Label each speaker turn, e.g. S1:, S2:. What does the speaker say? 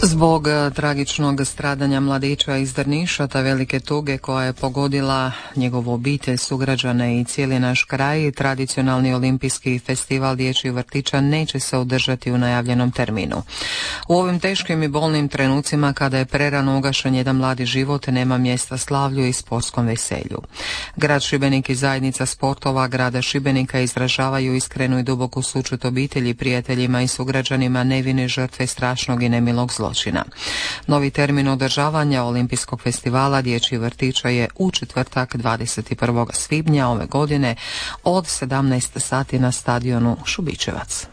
S1: Zbog tragičnog stradanja mladića iz Drniša, ta velike tuge koja je pogodila njegovu obitelj, sugrađane i cijeli naš kraj, tradicionalni olimpijski festival dječjih vrtića neće se održati u najavljenom terminu. U ovim teškim i bolnim trenucima kada je prerano ugašen jedan mladi život, nema mjesta slavlju i sportskom veselju. Grad Šibenik i zajednica sportova grada Šibenika izražavaju iskrenu i duboku sućut obitelji, prijateljima i sugrađanima nevine žrtve strašnog i nemilog zločina. Novi termin održavanja Olimpijskog festivala dječjih vrtića je u četvrtak 21. svibnja ove godine od 17 sati na stadionu Šubićevac.